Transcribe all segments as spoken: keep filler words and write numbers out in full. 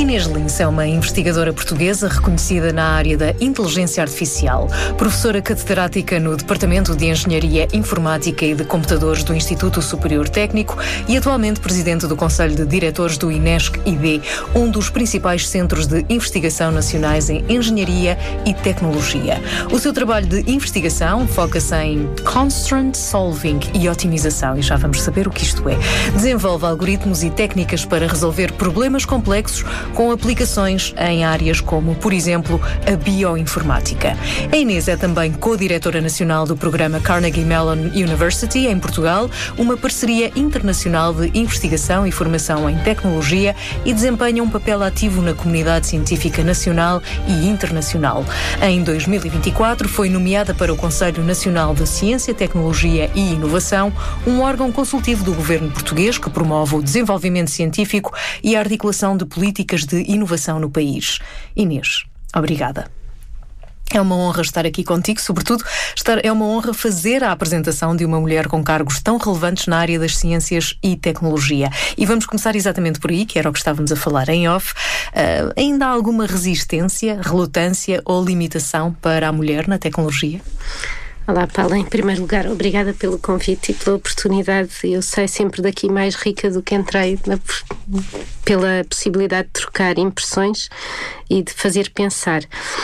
Inês Lins é uma investigadora portuguesa reconhecida na área da inteligência artificial, professora catedrática no Departamento de Engenharia Informática e de Computadores do Instituto Superior Técnico e atualmente presidente do Conselho de Diretores do INESC-I D, um dos principais centros de investigação nacionais em engenharia e tecnologia. O seu trabalho de investigação foca-se em constraint solving e otimização, e já vamos saber o que isto é. Desenvolve algoritmos e técnicas para resolver problemas complexos com aplicações em áreas como, por exemplo, a bioinformática. A Inês é também co-diretora nacional do programa Carnegie Mellon University, em Portugal, uma parceria internacional de investigação e formação em tecnologia, e desempenha um papel ativo na comunidade científica nacional e internacional. Em dois mil e vinte e quatro foi nomeada para o Conselho Nacional de Ciência, Tecnologia e Inovação, um órgão consultivo do governo português que promove o desenvolvimento científico e a articulação de políticas de inovação no país. Inês, obrigada. É uma honra estar aqui contigo, sobretudo estar, é uma honra fazer a apresentação de uma mulher com cargos tão relevantes na área das ciências e tecnologia. E vamos começar exatamente por aí, que era o que estávamos a falar em off. Uh, ainda há alguma resistência, relutância ou limitação para a mulher na tecnologia? Olá, Paula. Em primeiro lugar, obrigada pelo convite e pela oportunidade. Eu saio sempre daqui mais rica do que entrei, na, pela possibilidade de trocar impressões e de fazer pensar.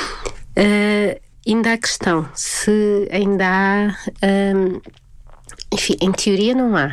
Uh, ainda há questão, se ainda há... Um, enfim, em teoria não há.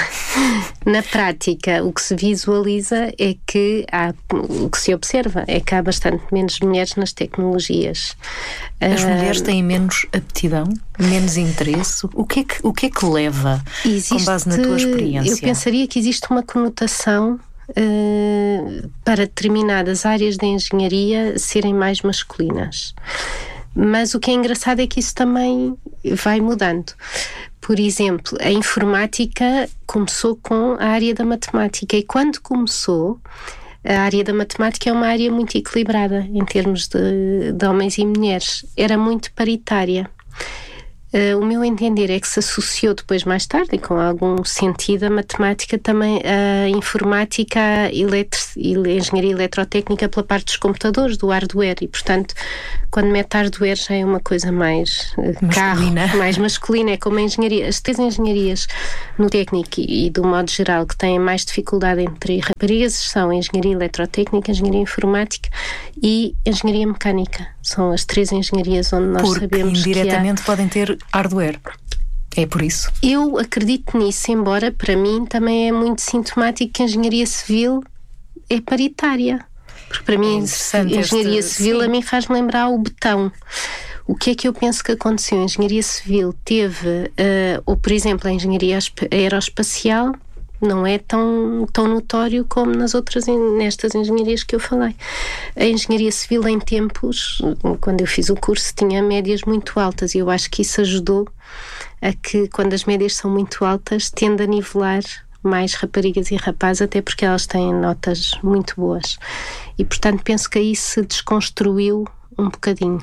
Na prática, o que se visualiza é que há, o que se observa é que há bastante menos mulheres nas tecnologias. As mulheres têm menos aptidão, menos interesse? O que é que, o que, é que leva, existe, com base na tua experiência? Eu pensaria que existe uma conotação uh, para determinadas áreas da engenharia serem mais masculinas. Mas o que é engraçado é que isso também vai mudando. Por exemplo, a informática começou com a área da matemática, e quando começou, a área da matemática é uma área muito equilibrada em termos de, de homens e mulheres. Era muito paritária. Uh, o meu entender é que se associou depois, mais tarde, e com algum sentido, a matemática também, a informática, a, eletro, a engenharia eletrotécnica pela parte dos computadores, do hardware, e portanto, quando mete hardware já é uma coisa mais uh, carro, mais masculina, é como a engenharia. As três engenharias no técnico e, e do modo geral que têm mais dificuldade entre raparigas são a engenharia eletrotécnica, a engenharia informática e a engenharia mecânica. São as três engenharias onde nós Porque sabemos que indiretamente há... podem ter hardware. É por isso? Eu acredito nisso, embora para mim também é muito sintomático que a engenharia civil é paritária. Porque para mim, a engenharia este... civil Sim. a mim faz-me lembrar o betão. O que é que eu penso que aconteceu? A engenharia civil teve, uh, ou por exemplo, a engenharia aeroespacial não é tão, tão notório como nas outras, nestas engenharias que eu falei. A engenharia civil em tempos, quando eu fiz o curso, tinha médias muito altas, e eu acho que isso ajudou a que, quando as médias são muito altas, tende a nivelar mais raparigas e rapazes, até porque elas têm notas muito boas. E, portanto, penso que aí se desconstruiu um bocadinho.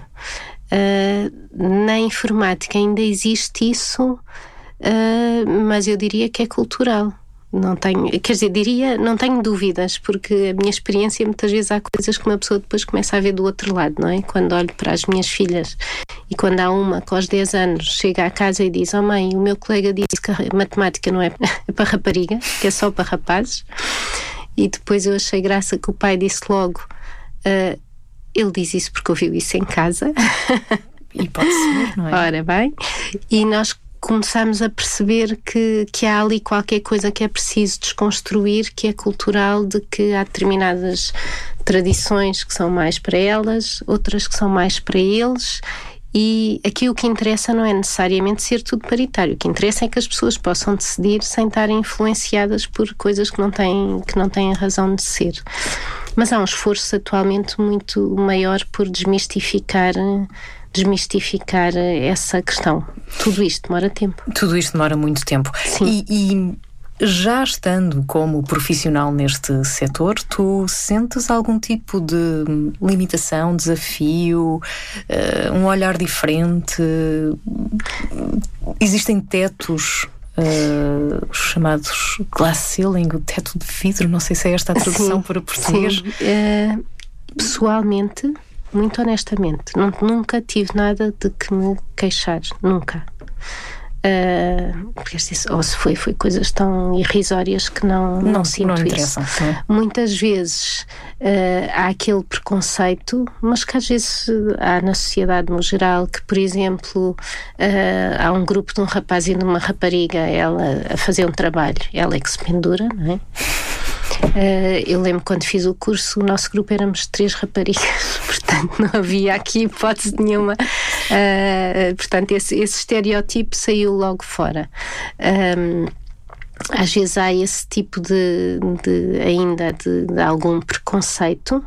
Uh, na informática ainda existe isso, uh, mas eu diria que é cultural. Não tenho, quer dizer, diria, não tenho dúvidas, porque a minha experiência, muitas vezes há coisas que uma pessoa depois começa a ver do outro lado, não é? Quando olho para as minhas filhas, e quando há uma que aos dez anos chega à casa e diz: oh mãe, o meu colega disse que a matemática não é para rapariga, que é só para rapazes. E depois eu achei graça que o pai disse logo: uh, ele diz isso porque ouviu isso em casa. E pode ser, não é? Ora bem, e nós começamos a perceber que, que há ali qualquer coisa que é preciso desconstruir, que é cultural, de que há determinadas tradições que são mais para elas, outras que são mais para eles, e aqui o que interessa não é necessariamente ser tudo paritário. O que interessa é que as pessoas possam decidir sem estarem influenciadas por coisas que não têm, que não têm razão de ser. Mas há um esforço atualmente muito maior por desmistificar desmistificar essa questão. Tudo isto demora tempo. Tudo isto demora muito tempo. Sim. E, e já estando como profissional neste setor, tu sentes algum tipo de limitação, desafio, uh, um olhar diferente? Existem tetos uh, os chamados glass ceiling, o teto de vidro, não sei se é esta a tradução sim, para português. Sim. Uh, pessoalmente, muito honestamente, não, nunca tive nada de que me queixar, nunca. Uh, ou se foi, foi coisas tão irrisórias que não, não, não sinto não isso. Sim. Muitas vezes uh, há aquele preconceito, mas que às vezes há na sociedade no geral, que por exemplo uh, há um grupo de um rapaz e de uma rapariga, ela a fazer um trabalho, ela é que se pendura, não é? Uh, eu lembro quando fiz o curso, o nosso grupo éramos três raparigas, portanto não havia aqui hipótese nenhuma. Uh, portanto, esse, esse estereótipo saiu logo fora. Um, às vezes há esse tipo de, de ainda de, de algum preconceito.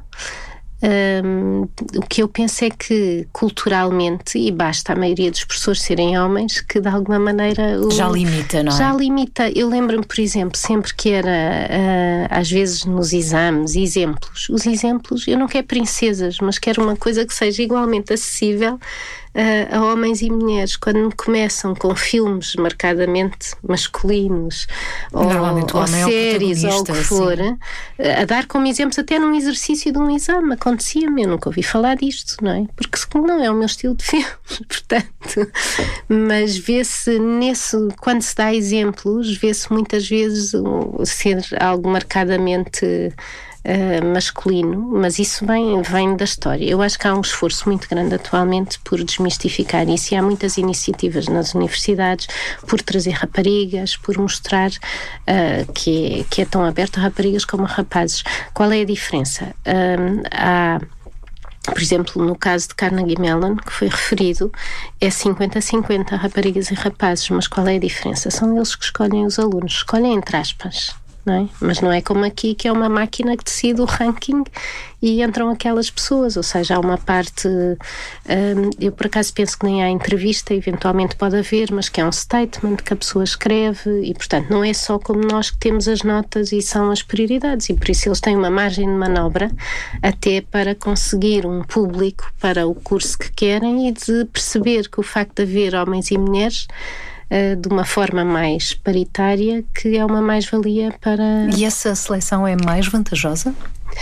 Um, o que eu penso é que culturalmente, e basta a maioria dos professores serem homens, que de alguma maneira o, já limita, não é? Já limita. Eu lembro-me, por exemplo, sempre que era uh, às vezes nos exames, exemplos, os exemplos, eu não quero princesas, mas quero uma coisa que seja igualmente acessível Uh, a homens e mulheres. Quando me começam com filmes marcadamente masculinos ou, ou séries ou o que for, uh, a dar como exemplos até num exercício de um exame, acontecia-me, eu nunca ouvi falar disto, não é? Porque não é o meu estilo de filmes, portanto, mas vê-se nesse, quando se dá exemplos, vê-se muitas vezes uh, ser algo marcadamente Uh, masculino, mas isso vem, vem da história. Eu acho que há um esforço muito grande atualmente por desmistificar isso, e há muitas iniciativas nas universidades por trazer raparigas, por mostrar uh, que, é, que é tão aberto a raparigas como a rapazes. Qual é a diferença? Um, há Por exemplo, no caso de Carnegie Mellon, que foi referido, é cinquenta a cinquenta raparigas e rapazes, mas qual é a diferença? São eles que escolhem os alunos, escolhem entre aspas. Não é? Mas não é como aqui, que é uma máquina que decide o ranking e entram aquelas pessoas, ou seja, há uma parte, hum, eu por acaso penso que nem há entrevista, eventualmente pode haver, mas que é um statement que a pessoa escreve e, portanto, não é só como nós que temos as notas e são as prioridades, e por isso eles têm uma margem de manobra até para conseguir um público para o curso que querem e de perceber que o facto de haver homens e mulheres de uma forma mais paritária, que é uma mais-valia para... E essa seleção é mais vantajosa?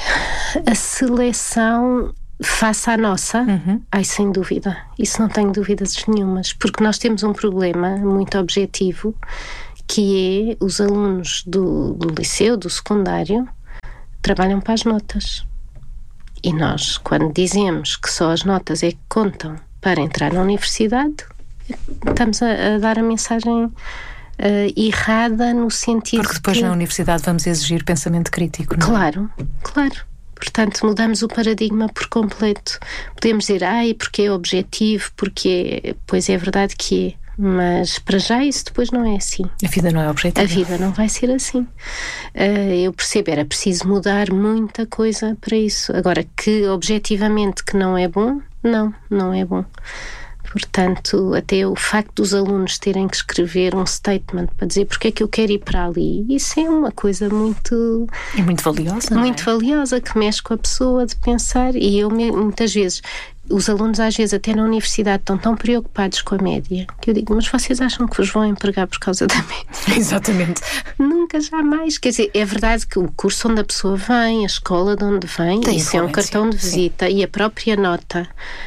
A seleção face à nossa? Uhum. Ai, sem dúvida. Isso não tenho dúvidas nenhumas, porque nós temos um problema muito objetivo, que é os alunos do, do liceu, do secundário, trabalham para as notas. E nós, quando dizemos que só as notas é que contam para entrar na universidade, estamos a, a dar a mensagem uh, errada, no sentido porque depois que... na universidade vamos exigir pensamento crítico, não é? Claro, claro. Portanto, mudamos o paradigma por completo. Podemos dizer, ai, porque é objetivo, porque é... Pois é verdade que é, mas para já isso depois não é assim. A vida não é objetiva. A vida não vai ser assim. Uh, eu percebo, era preciso mudar muita coisa para isso. Agora, que objetivamente que não é bom, não, não é bom. Portanto, até o facto dos alunos terem que escrever um statement para dizer porque é que eu quero ir para ali, isso é uma coisa muito... E muito valiosa, Muito não é? valiosa, que mexe com a pessoa de pensar. E eu, muitas vezes, os alunos às vezes até na universidade estão tão preocupados com a média, que eu digo, mas vocês acham que vos vão empregar por causa da média? Exatamente. Nunca, jamais. Quer dizer, é verdade que o curso onde a pessoa vem, a escola de onde vem, tem isso é um cartão de visita, sim. E a própria nota.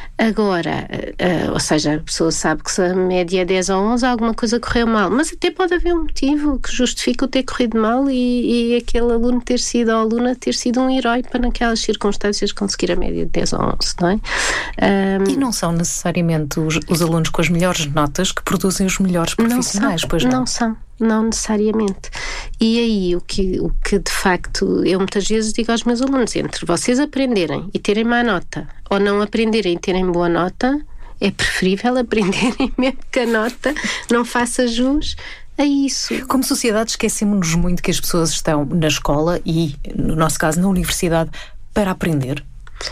Agora, uh, ou seja, a pessoa sabe que se a média é dez ou onze, alguma coisa correu mal, mas até pode haver um motivo que justifique o ter corrido mal e, e aquele aluno ter sido, ou aluna ter sido um herói para naquelas circunstâncias conseguir a média de dez ou onze, não é? Um, e não são necessariamente os, os alunos com as melhores notas que produzem os melhores profissionais, não são, pois não? Não são. Não necessariamente. E aí o que, o que de facto eu muitas vezes digo aos meus alunos, entre vocês aprenderem e terem má nota ou não aprenderem e terem boa nota, é preferível aprenderem mesmo que a nota não faça jus a isso. Como sociedade esquecemos-nos muito que as pessoas estão na escola e, no nosso caso, na universidade, para aprender.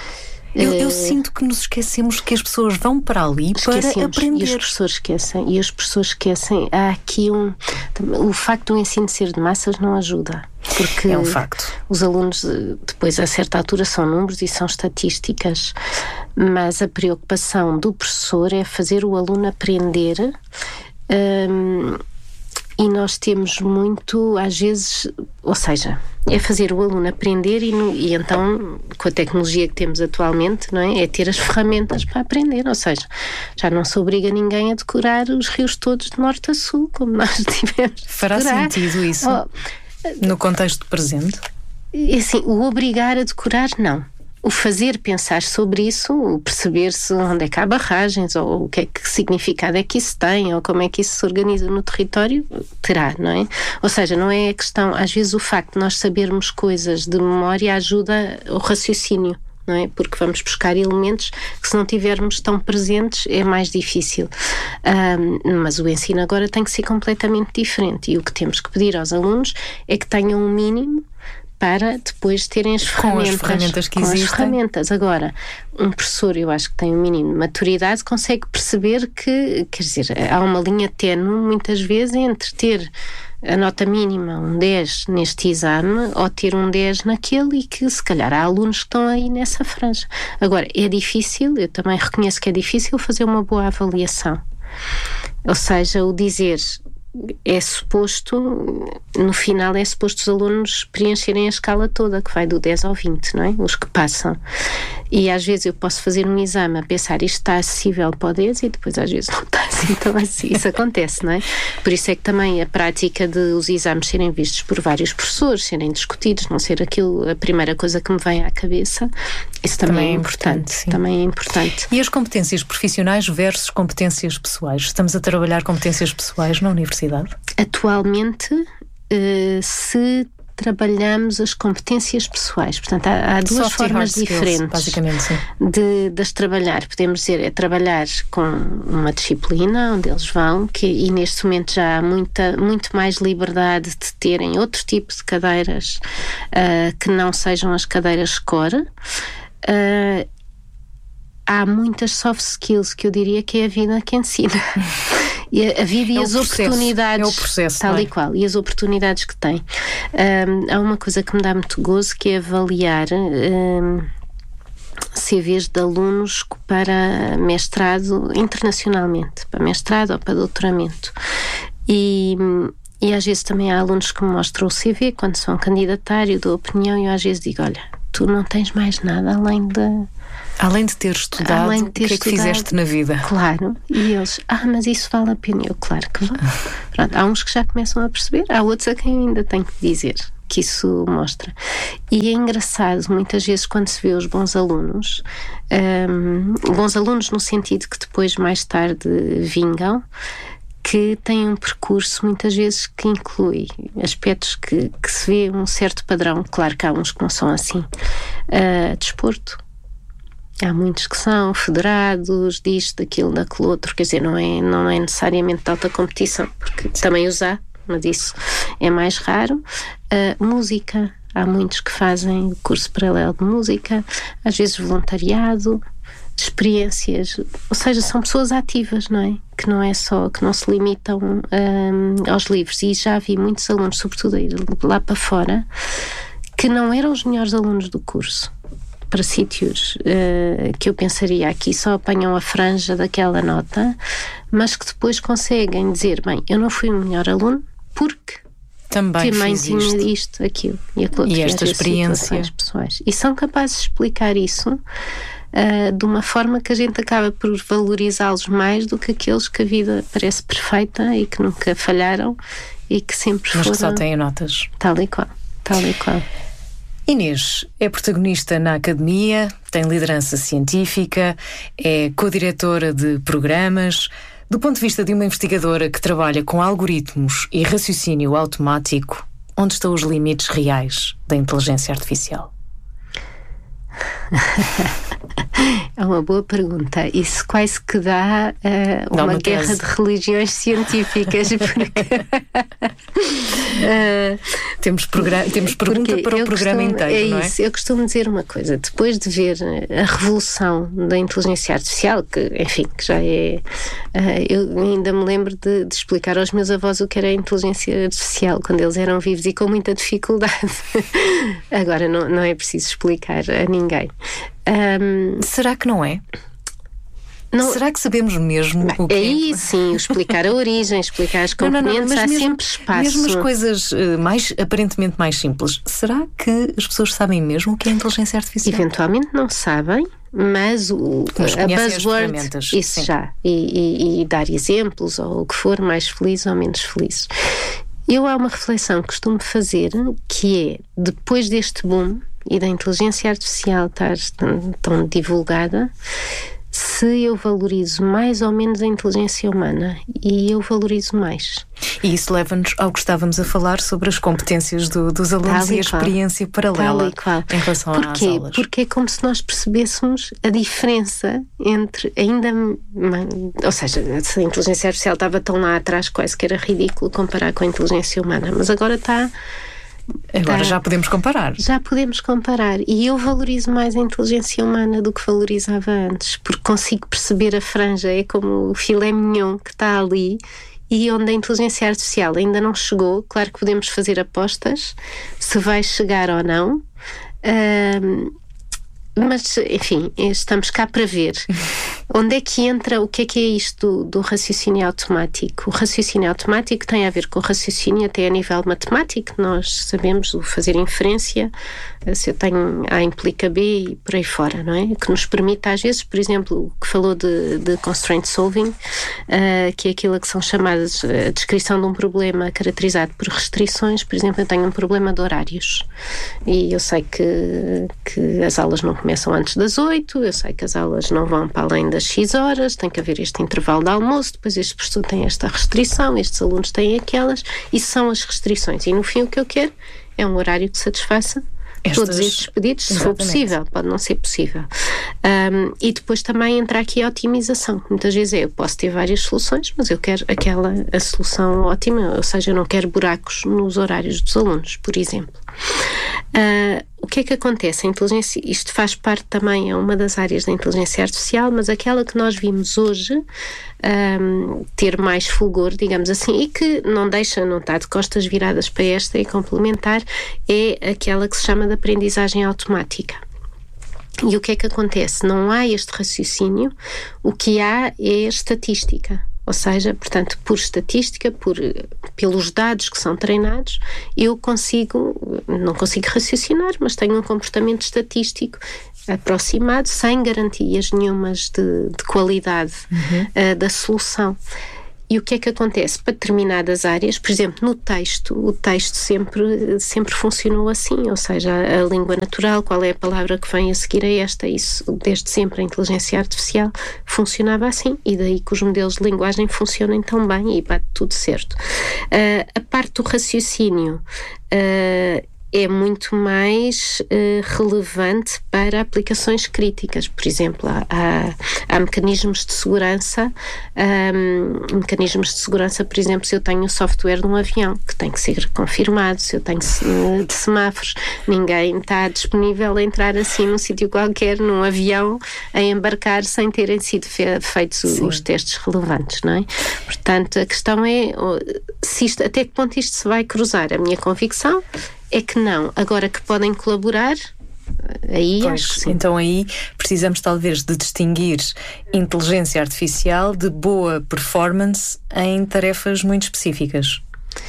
Eu, eu sinto que nos esquecemos que as pessoas vão para ali Esquecemos, para aprender. E os professores esquecem, e os professores esquecem. Há aqui um... O facto do ensino ser de massas não ajuda. Porque é um facto. Os alunos, depois, a certa altura, são números e são estatísticas. Mas a preocupação do professor é fazer o aluno aprender... Hum, e nós temos muito, às vezes, ou seja, é fazer o aluno aprender e, no, e então, com a tecnologia que temos atualmente, não é? É ter as ferramentas para aprender, ou seja, já não se obriga ninguém a decorar os rios todos de norte a sul, como nós tivemos. Fará decorar. Sentido isso oh, no contexto presente? Assim, o obrigar a decorar, não. O fazer pensar sobre isso, o perceber-se onde é que há barragens, ou o que é que significado é que isso tem, ou como é que isso se organiza no território, terá, não é? Ou seja, não é a questão, às vezes o facto de nós sabermos coisas de memória ajuda o raciocínio, não é? Porque vamos buscar elementos que, se não tivermos tão presentes, é mais difícil. Um, mas o ensino agora tem que ser completamente diferente, e o que temos que pedir aos alunos é que tenham um mínimo para depois terem as ferramentas, com as ferramentas que com existem. As ferramentas. Agora, um professor, eu acho que tem um mínimo de maturidade, consegue perceber que, quer dizer, há uma linha ténue muitas vezes entre ter a nota mínima, um dez neste exame, ou ter um dez naquele, e que se calhar há alunos que estão aí nessa franja. Agora, é difícil, eu também reconheço que é difícil fazer uma boa avaliação. Ou seja, o dizer... é suposto, no final é suposto os alunos preencherem a escala toda, que vai do dez ao vinte, não é? Os que passam. E às vezes eu posso fazer um exame a pensar isto está acessível para o dez, e depois às vezes não está assim tão assim. Isso acontece, não é? Por isso é que também a prática de os exames serem vistos por vários professores, serem discutidos, não ser aquilo a primeira coisa que me vem à cabeça, isso também, também é importante. importante também é importante. E as competências profissionais versus competências pessoais? Estamos a trabalhar competências pessoais na universidade? Atualmente, uh, se trabalhamos as competências pessoais, portanto há, há duas formas diferentes basicamente, sim. de, de as trabalhar. Podemos dizer, é trabalhar com uma disciplina onde eles vão, que, e neste momento já há muita, muito mais liberdade de terem outro tipo de cadeiras uh, que não sejam as cadeiras core. Uh, há muitas soft skills que eu diria que é a vida que ensina. E a, a vida e é as processo, oportunidades, é o processo, tal é? E qual, e as oportunidades que tem. Um, há uma coisa que me dá muito gozo, que é avaliar um, C Vs de alunos para mestrado internacionalmente, para mestrado ou para doutoramento. E, e às vezes também há alunos que me mostram o C V quando são candidatário, dou opinião, e eu às vezes digo, olha, tu não tens mais nada além de... Além de ter estudado, de ter o que é que estudado, fizeste na vida? Claro, e eles, ah, mas isso vale a pena. Eu, claro que vale. Pronto, há uns que já começam a perceber, há outros a quem ainda tenho que dizer que isso mostra. E é engraçado, muitas vezes, quando se vê os bons alunos, um, bons alunos no sentido que depois, mais tarde, vingam, que têm um percurso muitas vezes que inclui aspectos que, que se vê um certo padrão. Claro que há uns que não são assim. Uh, desporto. Há muitos que são federados, disto, daquilo, daquele outro, quer dizer, não é, não é necessariamente de alta competição, porque também os há, mas isso é mais raro. Uh, música, há muitos que fazem curso paralelo de música, às vezes voluntariado, experiências, ou seja, são pessoas ativas, não é? Que não é só, que não se limitam um, aos livros. E já vi muitos alunos, sobretudo a ir lá para fora, que não eram os melhores alunos do curso, para sítios uh, que eu pensaria aqui só apanham a franja daquela nota, mas que depois conseguem dizer, bem, eu não fui o melhor aluno porque também, também fiz tinha isto. isto, aquilo e aquilo, e esta experiência pessoais. E são capazes de explicar isso uh, de uma forma que a gente acaba por valorizá-los mais do que aqueles que a vida parece perfeita e que nunca falharam e que sempre mas foram... que só têm notas. Tal e qual, tal e qual. Inês é protagonista na academia, tem liderança científica, é co-diretora de programas. Do ponto de vista de uma investigadora que trabalha com algoritmos e raciocínio automático, onde estão os limites reais da inteligência artificial? É uma boa pergunta. Isso quase que dá, uh, dá uma, uma guerra de religiões científicas. Porque, uh, temos, temos pergunta para o programa costumo, inteiro, é não é? Isso, eu costumo dizer uma coisa. Depois de ver a revolução da inteligência artificial, que, enfim, que já é... Uh, eu ainda me lembro de, de explicar aos meus avós o que era a inteligência artificial quando eles eram vivos e com muita dificuldade. Agora não, não é preciso explicar a ninguém. Um, Será que não é? Não, será que sabemos mesmo bem, o que aí é? sim, explicar a origem, explicar as componentes, não, não, não, há mesmo, sempre espaço. Mesmo as coisas uh, mais, aparentemente mais simples, será que as pessoas sabem mesmo o que é inteligência artificial? Eventualmente não sabem, mas, o, mas a buzzword, isso sim. já, e, e, e dar exemplos, ou o que for, mais felizes ou menos felizes. Eu há uma reflexão que costumo fazer, que é, depois deste boom e da inteligência artificial estar tão, tão divulgada, se eu valorizo mais ou menos a inteligência humana, e eu valorizo mais. E isso leva-nos ao que estávamos a falar sobre as competências do, dos alunos e, e a experiência qual. paralela em relação Porquê? às aulas. Porque é como se nós percebêssemos a diferença entre ainda... Ou seja, se a inteligência artificial estava tão lá atrás, quase que era ridículo comparar com a inteligência humana, mas agora está... Agora tá, já podemos comparar. Já podemos comparar. E eu valorizo mais a inteligência humana do que valorizava antes, porque consigo perceber a franja, é como o filé mignon que está ali, e onde a inteligência artificial ainda não chegou. Claro que podemos fazer apostas se vai chegar ou não, um, mas enfim, estamos cá para ver. Onde é que entra, o que é que é isto do, do raciocínio automático? O raciocínio automático tem a ver com o raciocínio até a nível matemático. Nós sabemos o fazer inferência, se eu tenho A implica B e por aí fora, não é? Que nos permite às vezes, por exemplo, o que falou de, de constraint solving, uh, que é aquilo que são chamadas a descrição de um problema caracterizado por restrições. Por exemplo, eu tenho um problema de horários e eu sei que, que as aulas não começam antes das oito, eu sei que as aulas não vão para além das X horas, tem que haver este intervalo de almoço, depois este professor tem esta restrição, estes alunos têm aquelas, isso são as restrições, e no fim o que eu quero é um horário que satisfaça Estas... todos estes pedidos, se Exatamente. for possível, pode não ser possível. Um, e depois também entra aqui a otimização. Muitas vezes é, eu posso ter várias soluções, mas eu quero aquela a solução ótima, ou seja, eu não quero buracos nos horários dos alunos, por exemplo. Uh, o que é que acontece? A inteligência, isto faz parte também, é uma das áreas da inteligência artificial, mas aquela que nós vimos hoje um, ter mais fulgor, digamos assim, e que não deixa, não está de costas viradas para esta e complementar, é aquela que se chama de aprendizagem automática. E o que é que acontece? Não há este raciocínio, o que há é estatística. Ou seja, portanto, por estatística, por, pelos dados que são treinados, eu consigo, não consigo raciocinar, mas tenho um comportamento estatístico aproximado, sem garantias nenhumas de, de qualidade uhum. uh, da solução. E o que é que acontece? Para determinadas áreas, por exemplo, no texto, o texto sempre, sempre funcionou assim, ou seja, a, a língua natural, qual é a palavra que vem a seguir a esta, isso desde sempre a inteligência artificial funcionava assim, e daí que os modelos de linguagem funcionem tão bem e bate tudo certo. Uh, a parte do raciocínio uh, é muito mais uh, relevante para aplicações críticas. Por exemplo, há, há, há mecanismos de segurança, um, mecanismos de segurança, por exemplo, se eu tenho o software de um avião, que tem que ser confirmado, se eu tenho uh, de semáforos, ninguém está disponível a entrar assim num sítio qualquer, num avião, a embarcar sem terem sido fe- feitos Sim. os testes relevantes, não é? Portanto, a questão é se isto, até que ponto isto se vai cruzar. A minha convicção é que não. Agora que podem colaborar, aí pois, acho que sim. Então aí precisamos talvez de distinguir inteligência artificial de boa performance em tarefas muito específicas.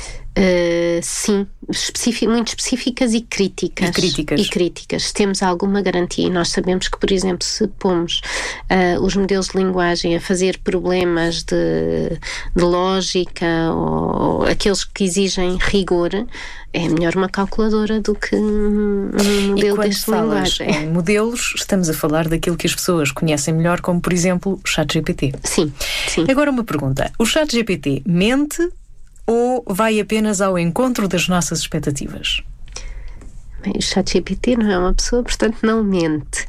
Uh, sim, especific, muito específicas e críticas. E críticas. E críticas. Se temos alguma garantia, e nós sabemos que, por exemplo, se pomos uh, os modelos de linguagem a fazer problemas de, de lógica ou, ou aqueles que exigem rigor, é melhor uma calculadora do que um modelo deste linguagem. Em modelos, estamos a falar daquilo que as pessoas conhecem melhor, como, por exemplo, o ChatGPT. Sim, sim. Agora uma pergunta. O ChatGPT mente ou vai apenas ao encontro das nossas expectativas? Bem, o ChatGPT não é uma pessoa, portanto não mente.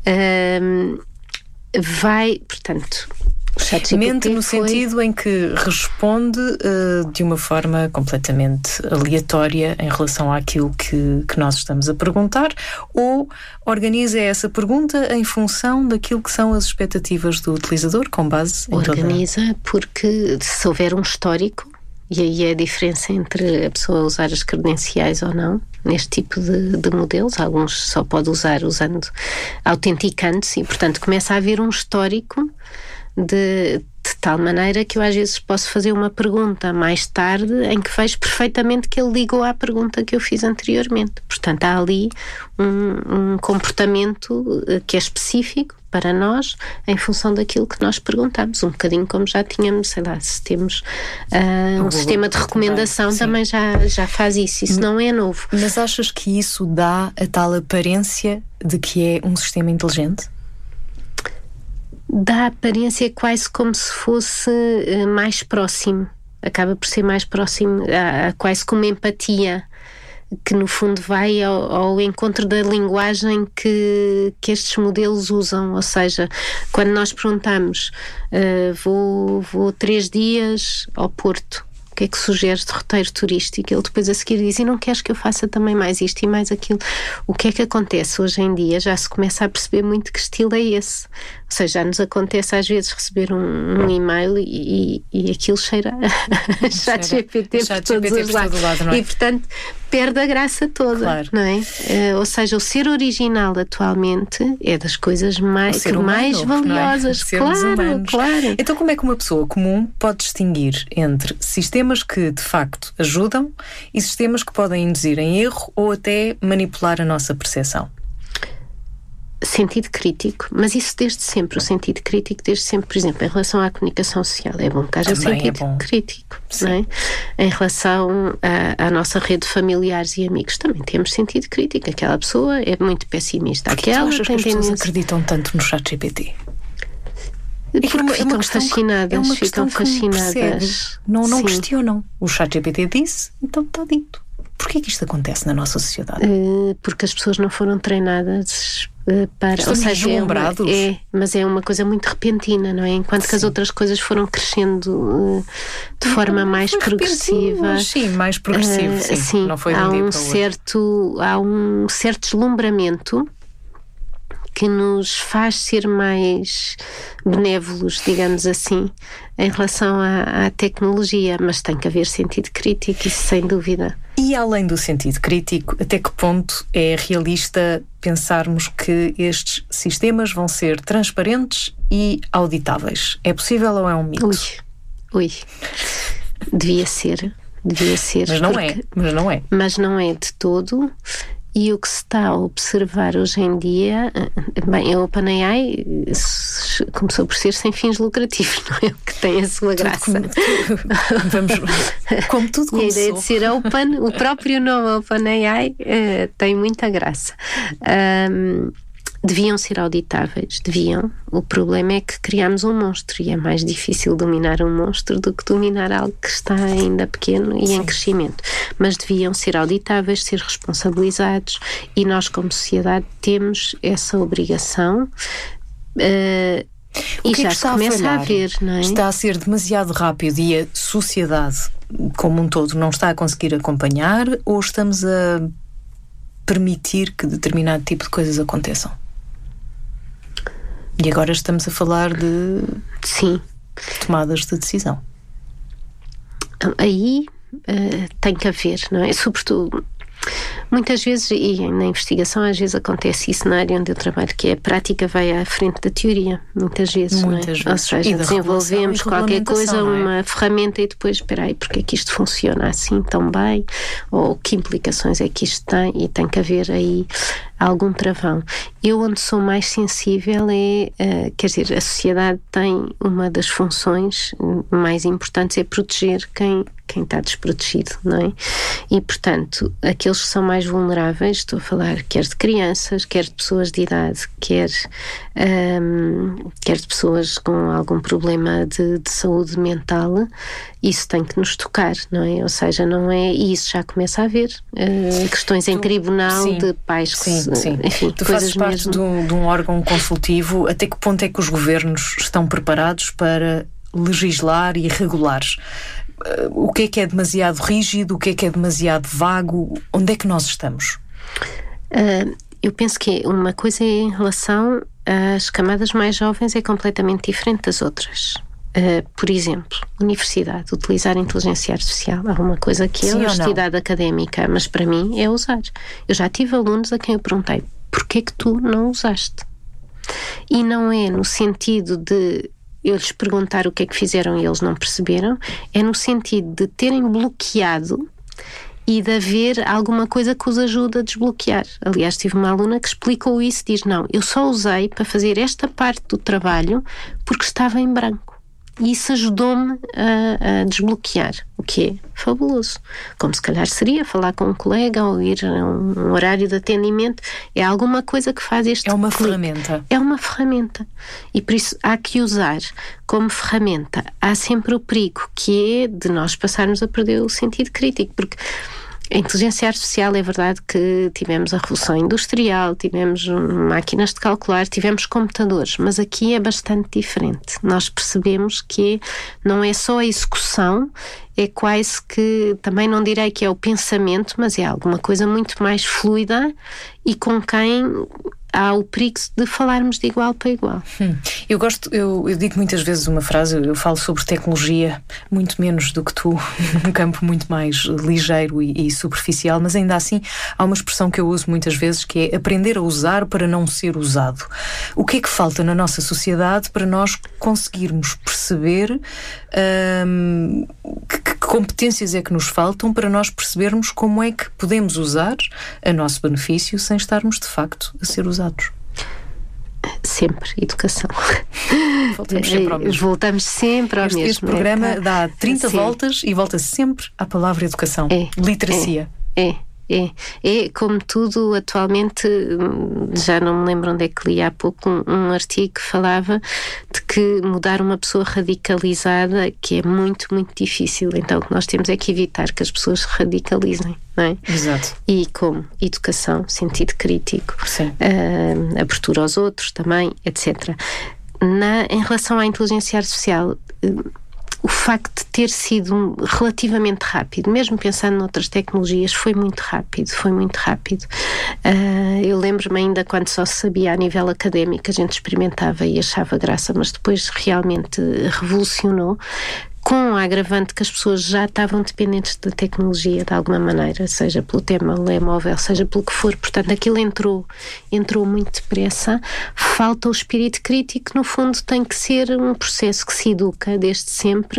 Um, vai, portanto... Mente no foi... sentido em que responde uh, de uma forma completamente aleatória em relação àquilo que, que nós estamos a perguntar, ou organiza essa pergunta em função daquilo que são as expectativas do utilizador, com base em Organiza toda... porque se houver um histórico, e aí é a diferença entre a pessoa usar as credenciais ou não, neste tipo de, de modelos. Alguns só pode usar usando autenticando-se e, portanto, começa a haver um histórico de, de tal maneira que eu às vezes posso fazer uma pergunta mais tarde em que vejo perfeitamente que ele ligou à pergunta que eu fiz anteriormente. Portanto, há ali um, um comportamento que é específico para nós em função daquilo que nós perguntamos, um bocadinho como já tínhamos, sei lá, se temos uh, um sistema de recomendação também, também já, já faz isso, isso não é novo. Mas achas que isso dá a tal aparência de que é um sistema inteligente? Dá a aparência quase como se fosse uh, mais próximo, acaba por ser mais próximo, uh, quase como empatia, que no fundo vai ao, ao encontro da linguagem que, que estes modelos usam. Ou seja, quando nós perguntamos uh, vou, vou três dias ao Porto, o que é que sugeres de roteiro turístico? Ele depois a seguir diz, e não queres que eu faça também mais isto e mais aquilo? O que é que acontece hoje em dia? Já se começa a perceber muito que estilo é esse. Ou seja, já nos acontece às vezes receber um, um e-mail e, e, e aquilo cheira a chat G P T por todos os lados. Lado, é? E portanto perde a graça toda, claro. Não é? Uh, ou seja, o ser original atualmente é das coisas mais, que humano, mais valiosas. É? Claro, humanos. Claro. Então como é que uma pessoa comum pode distinguir entre sistemas que de facto ajudam e sistemas que podem induzir em erro ou até manipular a nossa percepção? Sentido crítico, mas isso desde sempre, o sentido crítico desde sempre, por exemplo, em relação à comunicação social, é bom que haja também sentido é crítico, não é? Em relação à, à nossa rede de familiares e amigos, também temos sentido crítico. Aquela pessoa é muito pessimista. Porque Aquela tu achas tem que as pessoas tendência... acreditam tanto no chat G P T? Porque é uma, ficam é uma fascinadas, é uma ficam fascinadas. Não, não questionam. O chat G P T disse, então está dito. Porquê que isto acontece na nossa sociedade? Uh, porque as pessoas não foram treinadas uh, para... Estamos ou seja, deslumbrados. É, uma, é, mas é uma coisa muito repentina, não é? Enquanto sim. que as outras coisas foram crescendo uh, de forma não, mais progressiva. Sim, mais progressivo, uh, sim. sim. Não foi de um há dia um para o certo, há um certo deslumbramento que nos faz ser mais benévolos, digamos assim, em relação à, à tecnologia, mas tem que haver sentido crítico, isso sem dúvida. E além do sentido crítico, até que ponto é realista pensarmos que estes sistemas vão ser transparentes e auditáveis? É possível ou é um mito? Ui, ui. Devia ser, devia ser. Mas não porque, é, mas não é. Mas não é de todo. E o que se está a observar hoje em dia, bem, a OpenAI começou por ser sem fins lucrativos, não é? O que tem a sua graça. Como, vamos, como tudo começou. E a ideia de ser open, o próprio nome OpenAI uh, tem muita graça. Um, Deviam ser auditáveis, deviam. O problema é que criamos um monstro e é mais difícil dominar um monstro do que dominar algo que está ainda pequeno e Sim. em crescimento. Mas deviam ser auditáveis, ser responsabilizados e nós como sociedade temos essa obrigação uh, e já se começa a, a ver, não é? Está a ser demasiado rápido e a sociedade como um todo não está a conseguir acompanhar ou estamos a permitir que determinado tipo de coisas aconteçam? E agora estamos a falar de Sim. tomadas de decisão. Aí uh, tem que haver, não é? Sobretudo, muitas vezes, e na investigação às vezes acontece isso na área onde eu trabalho, que é a prática vai à frente da teoria, muitas vezes, muitas não é? vezes. Ou seja, desenvolvemos qualquer coisa, uma ferramenta e depois, espera aí, porque é que isto funciona assim tão bem? Ou que implicações é que isto tem? E tem que haver aí algum travão. Eu onde sou mais sensível é, uh, quer dizer, a sociedade tem uma das funções mais importantes é proteger quem, quem está desprotegido, não é? E portanto, aqueles que são mais vulneráveis, estou a falar quer de crianças, quer de pessoas de idade, quer, um, quer de pessoas com algum problema de, de saúde mental, isso tem que nos tocar, não é? Ou seja, não é, e isso já começa a haver uh, questões em tu, tribunal sim, de pais que sim, se, sim. enfim, tu fazes parte de um, de um órgão consultivo. Até que ponto é que os governos estão preparados para legislar e regular? Uh, o que é que é demasiado rígido? O que é que é demasiado vago? Onde é que nós estamos? Uh, eu penso que uma coisa é em relação às camadas mais jovens é completamente diferente das outras. Uh, por exemplo, universidade, utilizar a inteligência artificial. Há uma coisa que é a honestidade académica, mas para mim é usar. Eu já tive alunos a quem eu perguntei, porquê é que tu não usaste? E não é no sentido de eu lhes perguntar o que é que fizeram e eles não perceberam, é no sentido de terem bloqueado e de haver alguma coisa que os ajude a desbloquear. Aliás, tive uma aluna que explicou isso, diz, não, eu só usei para fazer esta parte do trabalho porque estava em branco. E isso ajudou-me a, a desbloquear, o que é fabuloso. Como se calhar seria falar com um colega ou ir a um horário de atendimento. É alguma coisa que faz este É uma clique. ferramenta. É uma ferramenta. E por isso há que usar como ferramenta. Há sempre o perigo que é de nós passarmos a perder o sentido crítico, porque a inteligência artificial, é verdade que tivemos a revolução industrial, tivemos máquinas de calcular, tivemos computadores, mas aqui é bastante diferente. Nós percebemos que não é só a execução, é quase que, também não direi que é o pensamento, mas é alguma coisa muito mais fluida e com quem há o perigo de falarmos de igual para igual. Hum. Eu gosto, eu, eu digo muitas vezes uma frase, eu, eu falo sobre tecnologia muito menos do que tu, num campo muito mais ligeiro e, e superficial, mas ainda assim há uma expressão que eu uso muitas vezes que é aprender a usar para não ser usado. O que é que falta na nossa sociedade para nós conseguirmos perceber hum, que, que competências é que nos faltam para nós percebermos como é que podemos usar a nosso benefício sem estarmos de facto a ser usados? Sempre educação. Voltamos sempre ao mesmo. Voltamos sempre ao este, mesmo. Este programa é, dá trinta sim. voltas e volta sempre à palavra educação. É, literacia. É, é. É, é como tudo atualmente, já não me lembro onde é que li há pouco um, um artigo que falava de que mudar uma pessoa radicalizada, que é muito, muito difícil, então o que nós temos é que evitar que as pessoas se radicalizem, não é? Exato. E como? Educação, sentido crítico, uh, abertura aos outros também, etcétera. Na, em relação à inteligência artificial, uh, o facto de ter sido relativamente rápido, mesmo pensando noutras tecnologias, foi muito rápido, foi muito rápido. Uh, eu lembro-me ainda quando só se sabia a nível académico, a gente experimentava e achava graça, mas depois realmente revolucionou, com a agravante que as pessoas já estavam dependentes da tecnologia de alguma maneira, seja pelo telemóvel, seja pelo que for. Portanto, aquilo entrou, entrou muito depressa. Falta o espírito crítico, no fundo tem que ser um processo que se educa desde sempre.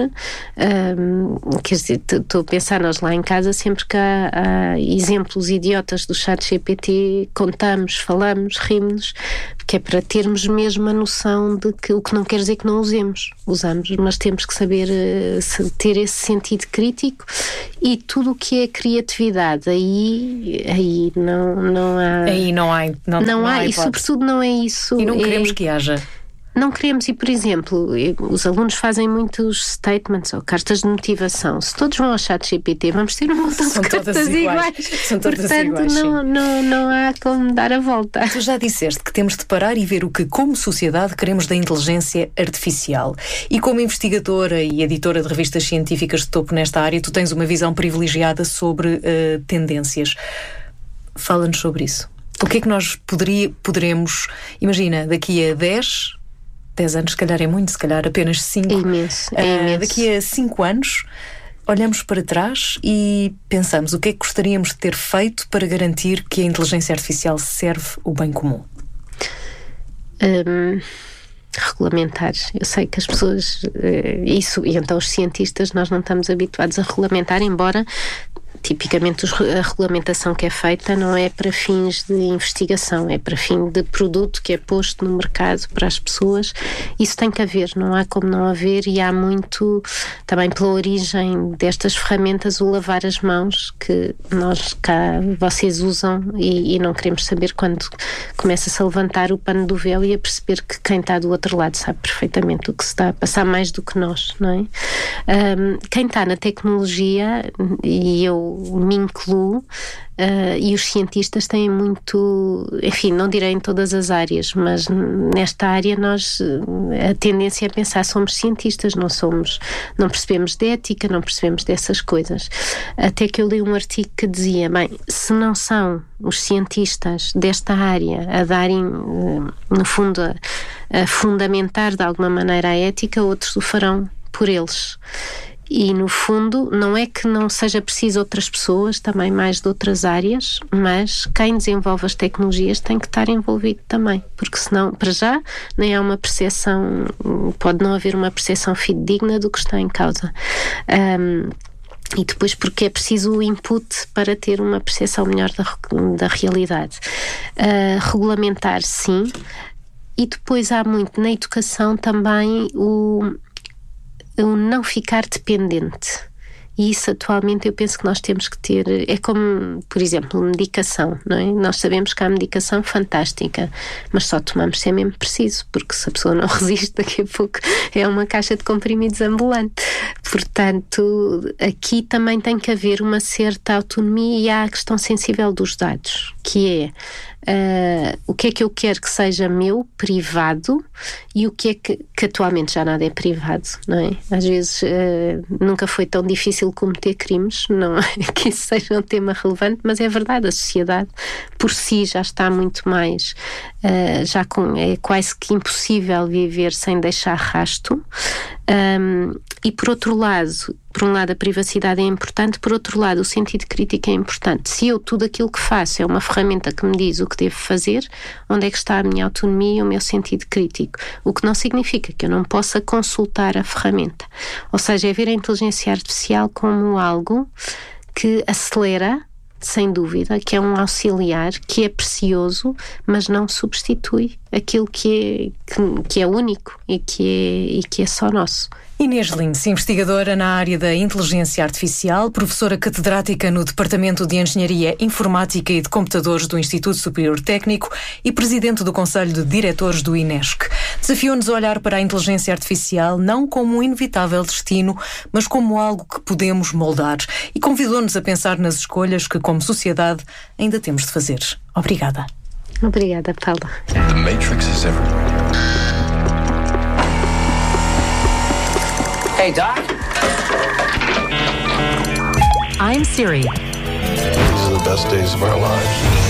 Um, quer dizer, estou a pensar, nós lá em casa, sempre que há, há exemplos idiotas do chat G P T, contamos, falamos, rimos, que é para termos mesmo a noção de que, o que não quer dizer que não usemos, usamos, mas temos que saber ter esse sentido crítico e tudo o que é criatividade, aí, aí não, não há... Aí não há, não, não, não há, há e sobretudo não é isso. E não é, queremos que haja. Não queremos, e por exemplo, os alunos fazem muitos statements ou cartas de motivação. Se todos vão ao chat G P T, vamos ter um montão de cartas iguais. iguais. São todas Portanto, iguais, não, não, não há como dar a volta. Tu já disseste que temos de parar e ver o que, como sociedade, queremos da inteligência artificial. E como investigadora e editora de revistas científicas de topo nesta área, tu tens uma visão privilegiada sobre uh, tendências. Fala-nos sobre isso. O que é que nós poderia, poderemos... Imagina, daqui a dez... dez anos, se calhar é muito, se calhar apenas cinco. É imenso, é uh, imenso. Daqui a cinco anos, olhamos para trás e pensamos o que é que gostaríamos de ter feito para garantir que a inteligência artificial serve o bem comum? Um, regulamentar. Eu sei que as pessoas, uh, isso, e então os cientistas, nós não estamos habituados a regulamentar, embora... Tipicamente a regulamentação que é feita não é para fins de investigação, é para fim de produto que é posto no mercado para as pessoas. Isso tem que haver, não há como não haver, e há muito, também pela origem destas ferramentas, o lavar as mãos, que nós cá, vocês usam e, e não queremos saber quando começa-se a levantar o pano do véu e a perceber que quem está do outro lado sabe perfeitamente o que se está a passar mais do que nós, não é? Um, quem está na tecnologia, e eu me incluo, uh, e os cientistas têm muito, enfim, não direi em todas as áreas, mas nesta área nós, a tendência é pensar, somos cientistas, não somos, não percebemos de ética, não percebemos dessas coisas. Até que eu li um artigo que dizia, bem, se não são os cientistas desta área a darem, uh, no fundo, a, a fundamentar de alguma maneira a ética, outros o farão por eles. E, no fundo, não é que não seja preciso outras pessoas, também mais de outras áreas, mas quem desenvolve as tecnologias tem que estar envolvido também, porque senão, para já, nem há uma percepção, pode não haver uma percepção fidedigna do que está em causa. Um, E depois porque é preciso o input para ter uma percepção melhor da, da realidade. Uh, regulamentar, sim. E depois há muito na educação também o, o não ficar dependente. E isso atualmente eu penso que nós temos que ter, é como, por exemplo, medicação, não é? Nós sabemos que há medicação fantástica, mas só tomamos se é mesmo preciso, porque se a pessoa não resiste, daqui a pouco é uma caixa de comprimidos ambulante. Portanto, aqui também tem que haver uma certa autonomia e há a questão sensível dos dados, que é Uh, o que é que eu quero que seja meu, privado, e o que é que, que atualmente já nada é privado, não é? Às vezes uh, nunca foi tão difícil cometer crimes, não é que isso seja um tema relevante, mas é verdade, a sociedade por si já está muito mais, uh, já com, é quase que impossível viver sem deixar rasto. Um, e por outro lado, por um lado a privacidade é importante, por outro lado o sentido crítico é importante. Se eu tudo aquilo que faço é uma ferramenta que me diz o que devo fazer, onde é que está a minha autonomia e o meu sentido crítico? O que não significa que eu não possa consultar a ferramenta. Ou seja, é ver a inteligência artificial como algo que acelera, sem dúvida, que é um auxiliar, que é precioso, mas não substitui aquilo que é, que, que é único e que é, e que é só nosso. Inês Lins, investigadora na área da inteligência artificial, professora catedrática no Departamento de Engenharia Informática e de Computadores do Instituto Superior Técnico e presidente do Conselho de Diretores do INESC. Desafiou-nos a olhar para a inteligência artificial não como um inevitável destino, mas como algo que podemos moldar, e convidou-nos a pensar nas escolhas que, como sociedade, ainda temos de fazer. Obrigada. Obrigada, Paula. The Matrix is everywhere. Hey, Doc. I'm Siri. These are the best days of our lives.